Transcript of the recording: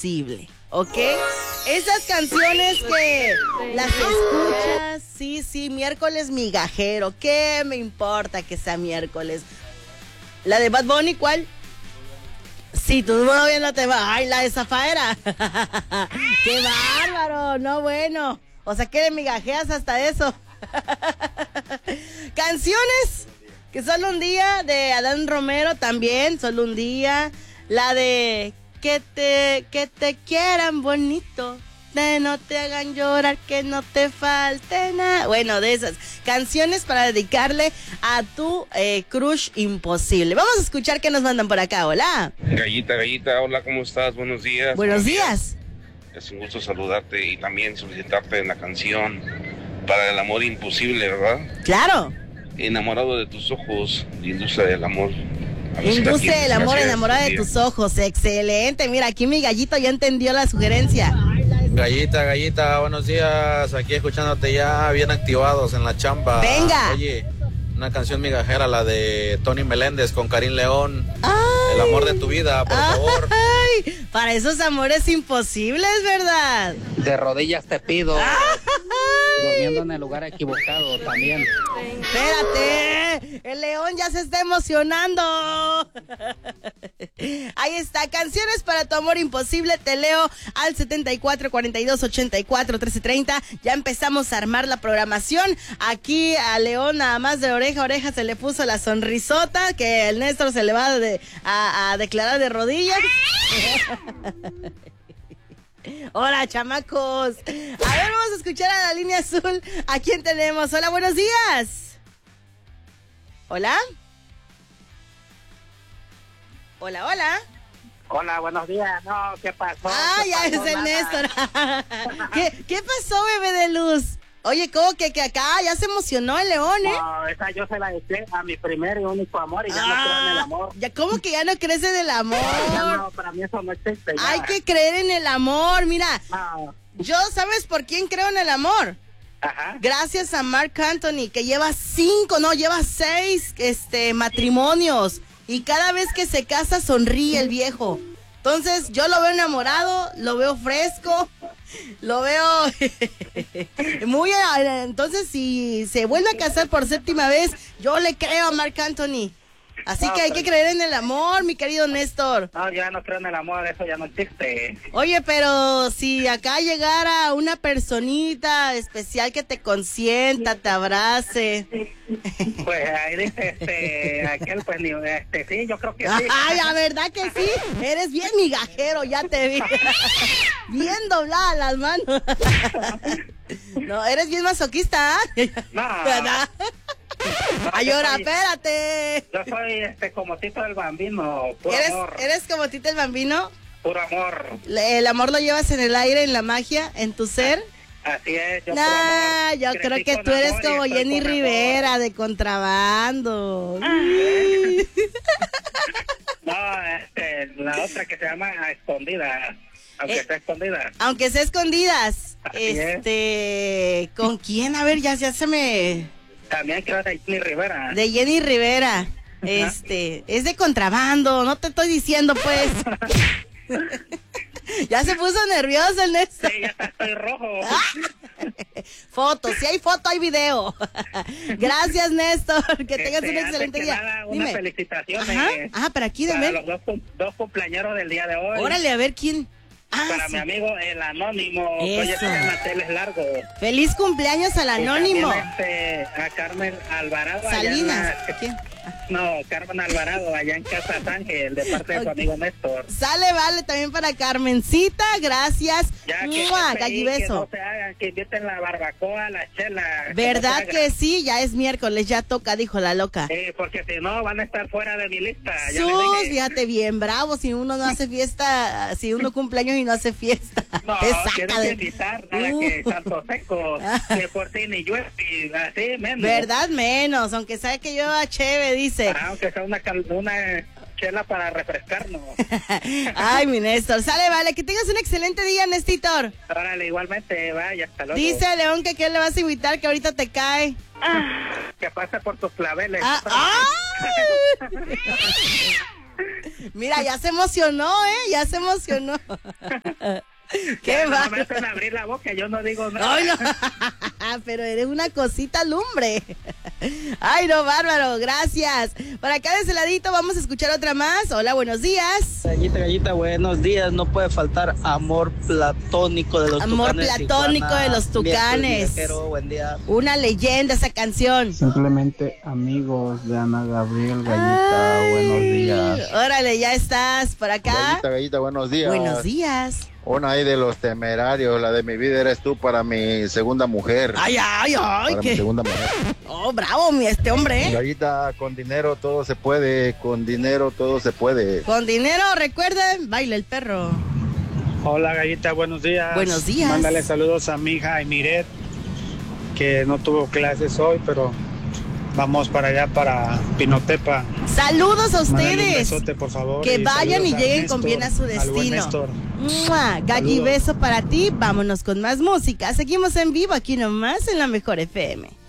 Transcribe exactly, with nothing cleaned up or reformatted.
Imposible, ¿ok? Esas canciones que las escuchas, sí, sí, miércoles migajero, ¿qué me importa que sea miércoles? La de Bad Bunny, ¿cuál? Si tu novia no te va, ay, la de Zafaera. ¡Qué bárbaro! No, bueno. O sea, que le migajeas hasta eso. Canciones que solo un día, de Adán Romero también, solo un día. La de que te, que te quieran bonito, de no te hagan llorar, que no te falte nada. Bueno, de esas canciones para dedicarle a tu eh, crush imposible. Vamos a escuchar qué nos mandan por acá. Hola. Gallita, Gallita, hola, ¿cómo estás? Buenos días. Buenos días. Es un gusto saludarte y también solicitarte una canción para el amor imposible, ¿verdad? Claro. Enamorado de tus ojos, Industria del amor. Industria del amor, enamorada de tus ojos. Excelente. Mira, aquí mi gallito ya entendió la sugerencia. Gallita, Gallita, buenos días. Aquí escuchándote ya bien activados en la chamba. Venga. Oye, una canción migajera, la de Tony Meléndez con Karim León. Ay. El amor de tu vida, por Ay. favor. Para esos amores imposibles, ¿verdad? De rodillas te pido. Ay. Durmiendo en el lugar equivocado también. Espérate, el león ya se está emocionando. Ahí está, canciones para tu amor imposible. Te leo al setenta y cuatro, cuarenta y dos, ochenta y cuatro, trece, treinta. Ya empezamos a armar la programación. Aquí a León nada más de oreja a oreja se le puso la sonrisota, que el Néstor se le va de, a, a declarar de rodillas. Hola, chamacos. A ver, vamos a escuchar a la línea azul. ¿A quién tenemos? Hola, buenos días. Hola. Hola, hola. Hola, buenos días. No, ¿qué pasó? Ah, ¿Qué ya pasó? es el Nada. Néstor. ¿Qué, ¿Qué pasó, bebé de luz? Oye, ¿cómo que, que acá ya se emocionó el león, eh? No, esa yo se la dejé a mi primer y único amor y ya Ah, no creo en el amor. Ya, ¿cómo que ya no crees en el amor? Ya no, para mí eso no existe. Ya. Hay que creer en el amor, mira. No. Yo, ¿sabes por quién creo en el amor? Ajá. Gracias a Marc Anthony, que lleva cinco, no, lleva seis este, matrimonios. Y cada vez que se casa sonríe el viejo. Entonces, yo lo veo enamorado, lo veo fresco, lo veo muy... Entonces, si se vuelve a casar por séptima vez, yo le creo a Marc Anthony. Así No, que hay pero- que creer en el amor, mi querido Néstor. No, ya no creo en el amor, eso ya no existe. Oye, pero si acá llegara una personita especial que te consienta, te abrace. Pues ahí dice, este, aquel, pues, ni, este, sí, yo creo que sí. Ay, la verdad que sí. Eres bien migajero, ya te vi. Bien dobladas las manos. No, eres bien masoquista, ¿eh? No. ¿Verdad? Ay, ahora, soy- espérate. Yo soy, este, como Tito el Bambino, puro ¿Eres, amor, ¿Eres como Tito el Bambino? puro amor. Le- ¿El amor lo llevas en el aire, en la magia, en tu ser? Así es, yo puro Nah, amor. yo Crecí creo que con tú eres amor y como estoy Jenny con Rivera, de contrabando. No, este, la otra que se llama A Escondidas, aunque Eh, está escondida. Aunque sea escondidas. Así es. Este, ¿con quién? A ver, ya, ya se me... También creo de Jenny Rivera. De Jenny Rivera. Este, es de contrabando, no te estoy diciendo, pues. Ya se puso nervioso el Néstor. Sí, ya está, estoy rojo. Foto, si hay foto, hay video. Gracias, Néstor. Que tengas Este, un antes excelente que día. nada, Dime. unas felicitaciones. Ajá, ajá, para aquí, para dame. los dos, cum- dos cumpleañeros del día de hoy. Órale, a ver quién. Ah, Para sí. mi amigo el Anónimo, Eso. oye, tiene manteles largos. Feliz cumpleaños al Y anónimo. también, este, a Carmen Alvarado. allá en Salinas. la- ¿Quién? No, Carmen Alvarado, allá en Casa Ángel, de parte de su Ok. amigo Néstor. Sale, vale, también para Carmencita, gracias. Ya que, ¡Mua! F I, Galli que beso. no se hagan, que inviten la barbacoa, la chela. que ¿Verdad no se que hagan. sí? Ya es miércoles, ya toca, dijo la loca. Sí, porque si no van a estar fuera de mi lista. Ya les Sus, dije. fíjate bien, bravo, si uno no hace fiesta, si uno cumpleaños y no hace fiesta. No, te saca tienes que de- invitar, nada Uh. que tanto seco, que por ti ni llueve, y así menos. ¿Verdad? Menos, aunque sabe que yo a Cheve, dice. Ah, aunque sea una, cal- una chela para refrescarnos. Ay, mi Néstor, sale, vale, que tengas un excelente día, Néstor. Órale, igualmente, vaya, hasta luego. Dice a León que qué le vas a invitar, que ahorita te cae. Que pase por tus claveles. Ah, ¡ay! Mira, ya se emocionó, ¿eh? Ya se emocionó. ¿Qué va? va? No me hacen abrir la boca, yo no digo nada. Ay, no. Pero eres una cosita lumbre. Ay, no, bárbaro, gracias. Por acá de ese ladito vamos a escuchar otra más. Hola, buenos días. Gallita, gallita, buenos días. No puede faltar amor platónico de los Amor Tucanes. platónico Tijuana. de los Tucanes. Viajero, buen día. Una leyenda esa canción. Simplemente amigos de Ana Gabriel, Gallita, Ay, buenos días. Órale, ya estás por acá. Gallita, Gallita, buenos días. Buenos días. Una ahí de los Temerarios, la de mi vida eres tú para mi segunda mujer. Ay, ay, ay, para qué. mi segunda mujer. Oh, bravo, mi este hombre. Gallita, con dinero todo se puede, con dinero todo se puede. Con dinero, recuerden, baila el perro. Hola Gallita, buenos días. Buenos días. Mándale saludos a mi hija Emiret, que no tuvo clases hoy, pero vamos para allá, para Pinotepa. Saludos a Mándale un ustedes. besote, por favor. Que vayan y saludos a lleguen Néstor, con bien a su al buen destino. Néstor. ¡Mua! Galli, Saludos. beso para ti. Vámonos con más música. Seguimos en vivo aquí nomás en la Mejor F M.